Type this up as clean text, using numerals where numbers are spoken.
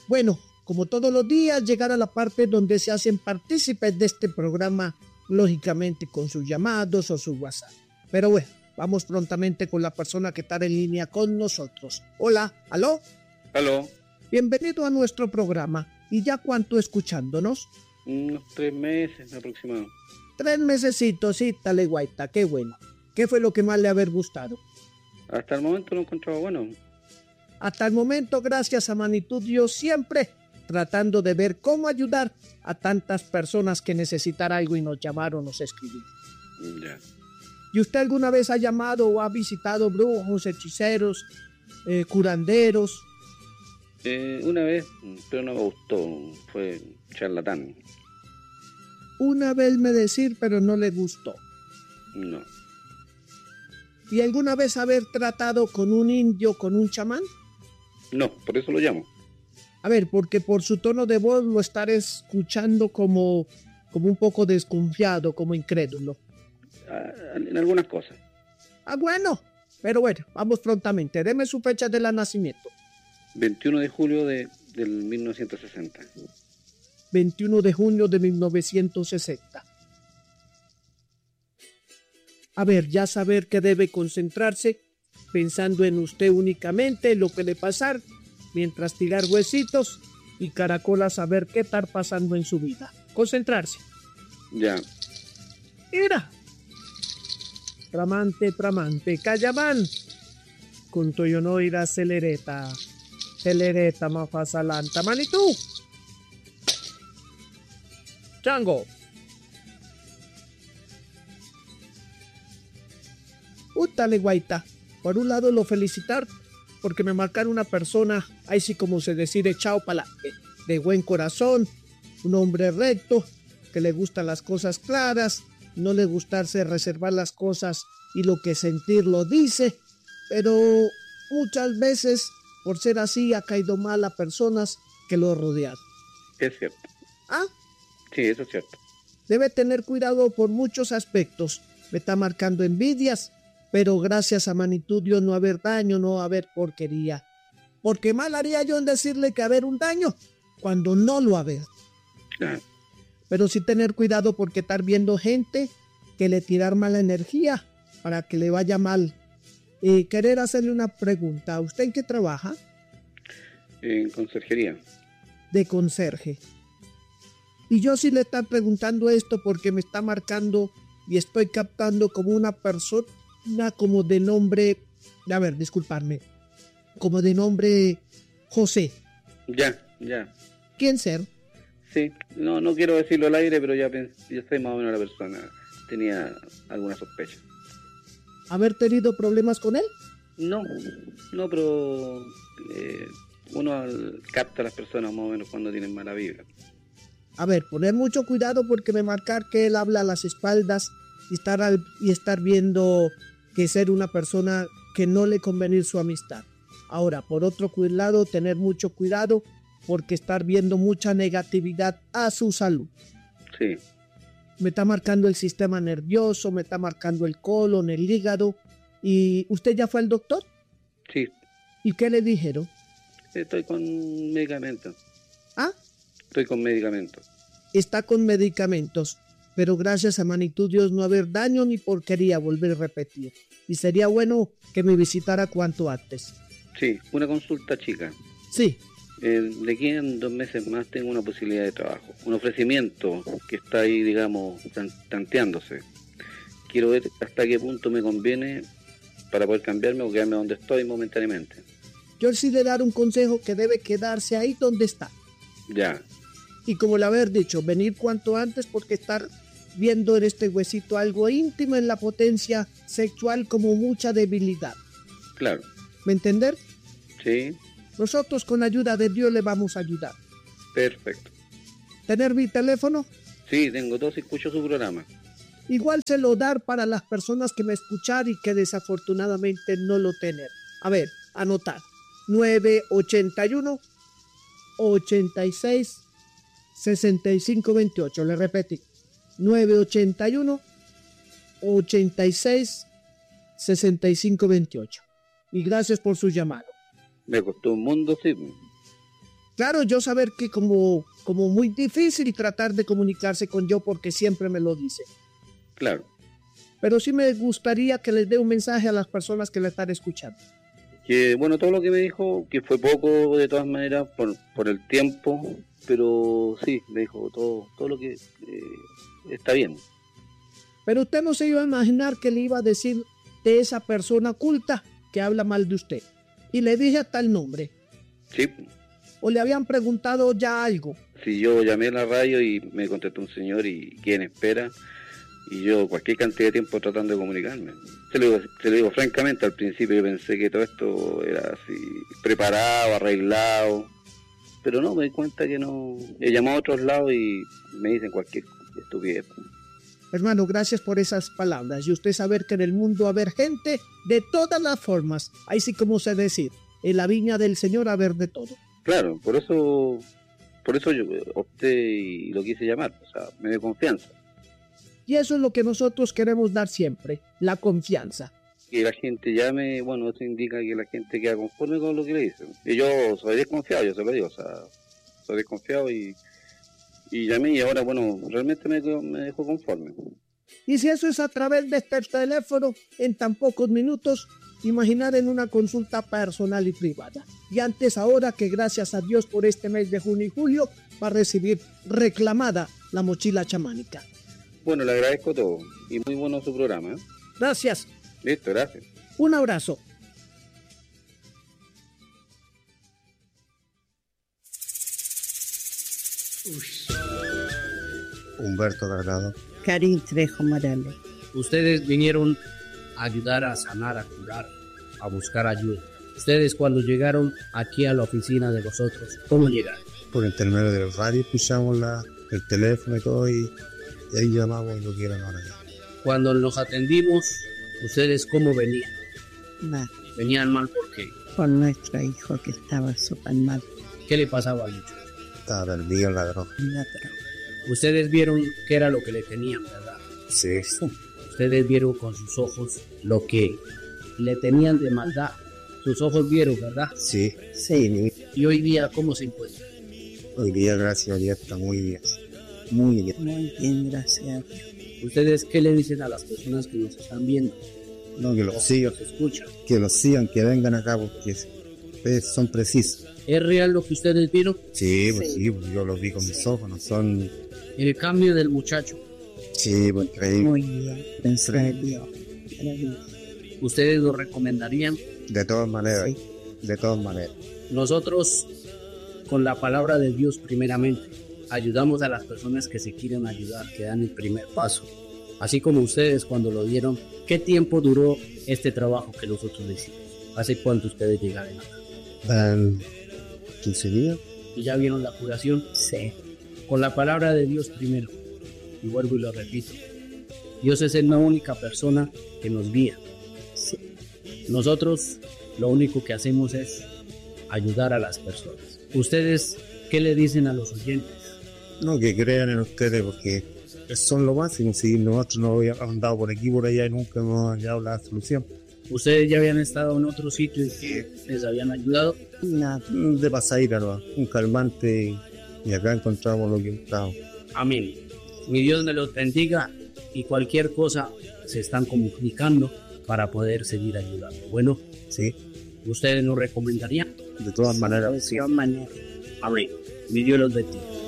Bueno, como todos los días, llegar a la parte donde se hacen partícipes de este programa, lógicamente con sus llamados o su WhatsApp. Pero bueno, vamos prontamente con la persona que está en línea con nosotros. Hola, ¿aló? Aló. Bienvenido a nuestro programa. ¿Y ya cuánto escuchándonos? Unos 3 meses aproximado. 3 mesecitos, sí, tale guaita, qué bueno. ¿Qué fue lo que más le haber gustado? Hasta el momento lo he encontrado bueno. Hasta el momento, gracias a Magnitud Dios, siempre tratando de ver cómo ayudar a tantas personas que necesitan algo y nos llamaron, nos escribieron. Ya. ¿Y usted alguna vez ha llamado o ha visitado brujos, hechiceros, curanderos? Una vez, pero no me gustó. Fue charlatán. Una vez me decir, pero no le gustó. No. ¿Y alguna vez haber tratado con un indio, con un chamán? No, por eso lo llamo. A ver, porque por su tono de voz lo estaré escuchando como un poco desconfiado, como incrédulo. En algunas cosas. Bueno, pero bueno, vamos prontamente. Deme su fecha de nacimiento. 21 de julio del 1960. 21 de junio de 1960. A ver, ya saber que debe concentrarse, pensando en usted únicamente, lo que le pasar, mientras tirar huesitos y caracolas saber qué estar pasando en su vida. Concentrarse. Ya. Mira. Tramante, callamán. Conto yo no irá celereta mafasalanta, manitú. Chango. Útale, guaita. Por un lado lo felicitar porque me marcaron una persona, ahí sí como se decide, chao pa'lante, de buen corazón, un hombre recto, que le gustan las cosas claras, no le gustarse reservar las cosas y lo que sentir lo dice, pero muchas veces por ser así ha caído mal a personas que lo rodean. Es cierto. ¿Ah? Sí, eso es cierto. Debe tener cuidado por muchos aspectos. Me está marcando envidias, pero gracias a Magnitud Dios no haber daño, no haber porquería. Porque mal haría yo en decirle que haber un daño cuando no lo haber. Claro. Pero sí tener cuidado porque estar viendo gente que le tirar mala energía para que le vaya mal. Querer hacerle una pregunta. ¿Usted en qué trabaja? En conserjería. De conserje. Y yo sí le estoy preguntando esto porque me está marcando y estoy captando como una persona como de nombre, a ver, disculparme, como de nombre José. Ya. ¿Quién ser? Sí, no quiero decirlo al aire, pero ya sé más o menos la persona. Tenía alguna sospecha. ¿Haber tenido problemas con él? No, pero uno capta a las personas más o menos cuando tienen mala vibra. A ver, poner mucho cuidado porque me marcar que él habla a las espaldas y estar viendo que ser una persona que no le convenir su amistad. Ahora, por otro lado, tener mucho cuidado porque estar viendo mucha negatividad a su salud. Sí. Me está marcando el sistema nervioso, me está marcando el colon, el hígado. ¿Y usted ya fue al doctor? Sí. ¿Y qué le dijeron? Estoy con medicamentos. ¿Ah? Estoy con medicamentos. Está con medicamentos, pero gracias a Magnitud Dios no haber daño ni porquería, volver a repetir. Y sería bueno que me visitara cuanto antes. Sí, una consulta chica. Sí. De aquí en 2 meses más tengo una posibilidad de trabajo, un ofrecimiento que está ahí, digamos, tanteándose. Quiero ver hasta qué punto me conviene para poder cambiarme o quedarme donde estoy momentáneamente. Yo sí le daré un consejo que debe quedarse ahí donde está. Ya. Y como le haber dicho, venir cuanto antes porque estar viendo en este huesito algo íntimo en la potencia sexual como mucha debilidad. Claro. ¿Me entender? Sí. Nosotros con ayuda de Dios le vamos a ayudar. Perfecto. ¿Tener mi teléfono? Sí, tengo 2 y escucho su programa. Igual se lo dar para las personas que me escuchar y que desafortunadamente no lo tener. A ver, anotar. 981 86 65 28. Le repetí. 981 86 65 28. Y gracias por su llamado. Me costó un mundo, sí. Claro, yo saber que como muy difícil tratar de comunicarse con yo porque siempre me lo dice. Claro. Pero sí me gustaría que les dé un mensaje a las personas que la están escuchando. Que bueno, todo lo que me dijo, que fue poco de todas maneras por el tiempo, pero sí, me dijo todo lo que está bien. Pero usted no se iba a imaginar que le iba a decir de esa persona culta que habla mal de usted. Y le dije hasta el nombre. Sí. ¿O le habían preguntado ya algo? Sí, yo llamé a la radio y me contestó un señor y quién espera. Y yo cualquier cantidad de tiempo tratando de comunicarme. Se lo digo francamente, al principio yo pensé que todo esto era así, preparado, arreglado. Pero no, me di cuenta que no. He llamado a otros lados y me dicen cualquier estupidez. Hermano, gracias por esas palabras. Y usted saber que en el mundo va a haber gente de todas las formas. Ahí sí como se decir, en la viña del Señor va a haber de todo. Claro, por eso yo opté y lo quise llamar. O sea, me dio confianza. Y eso es lo que nosotros queremos dar siempre, la confianza. Que la gente llame, bueno, eso indica que la gente queda conforme con lo que le dicen. Y yo soy desconfiado, yo se lo digo, o sea, soy desconfiado y llamé y ahora, bueno, realmente me dejó conforme. Y si eso es a través de este teléfono, en tan pocos minutos, imaginar en una consulta personal y privada. Y antes ahora que gracias a Dios por este mes de junio y julio va a recibir reclamada la mochila chamánica. Bueno, le agradezco todo y muy bueno su programa. Gracias. Listo, gracias. Un abrazo. Humberto Delgado. Karin Trejo Morales. Ustedes vinieron a ayudar a sanar, a curar, a buscar ayuda. Ustedes cuando llegaron aquí a la oficina de vosotros, ¿cómo llegaron? Por intermedio del radio escuchamos el teléfono y todo y ahí llamamos y lo quieren ahora ya. Cuando nos atendimos, ¿ustedes cómo venían? Mal. ¿Venían mal por qué? Por nuestro hijo que estaba súper mal. ¿Qué le pasaba al muchacho? Estaba perdido en la droga. La droga. Ustedes vieron qué era lo que le tenían, ¿verdad? Sí. Ustedes vieron con sus ojos lo que le tenían de maldad. Sus ojos vieron, ¿verdad? Sí. Sí. Y hoy día, ¿cómo se encuentra? Hoy día, gracias a Dios, está muy bien. Muy bien. Muy bien, gracias a Dios. ¿Ustedes qué le dicen a las personas que nos están viendo? No, que los sigan, Se escuchan. que los sigan, que vengan acá porque ustedes son precisos. ¿Es real lo que ustedes vieron? Sí, pues sí, pues yo los vi con mis ojos, no son... El cambio del muchacho. Sí, pues increíble. Muy bien, gracias a Dios. Maravilloso. ¿Ustedes lo recomendarían? De todas maneras, Sí. de todas maneras. Nosotros, con la palabra de Dios primeramente, ayudamos a las personas que se quieren ayudar, que dan el primer paso. Así como ustedes cuando lo dieron, ¿qué tiempo duró este trabajo que nosotros hicimos? ¿Hace cuánto ustedes llegaron acá? Dan 15 días. ¿Y ya vieron la curación? Sí. Con la palabra de Dios primero. Y vuelvo y lo repito. Dios es la única persona que nos guía. Sí. Nosotros lo único que hacemos es ayudar a las personas. ¿Ustedes qué le dicen a los oyentes? No, que crean en ustedes porque son lo máximo. Si nosotros no habíamos andado por aquí por allá y nunca hemos hallado la solución. ¿Ustedes ya habían estado en otro sitio y que les habían ayudado? Nada. De pasadita, ¿no? Un calmante y acá encontramos lo que encontramos. Amén. Mi Dios me los bendiga y cualquier cosa se están comunicando para poder seguir ayudando. Bueno, Sí, ¿ustedes nos recomendarían? de todas maneras. De todas maneras. Amén. Mi Dios los bendiga.